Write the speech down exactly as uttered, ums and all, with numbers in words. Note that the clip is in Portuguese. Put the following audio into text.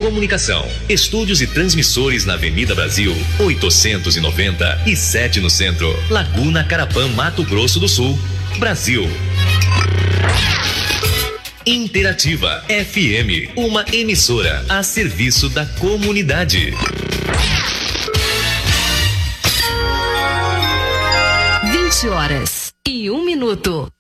Comunicação. Estúdios e transmissores na Avenida Brasil, oitocentos e noventa e sete no centro. Laguna Carapã, Mato Grosso do Sul, Brasil. Interativa F M, uma emissora a serviço da comunidade. vinte horas e um minuto.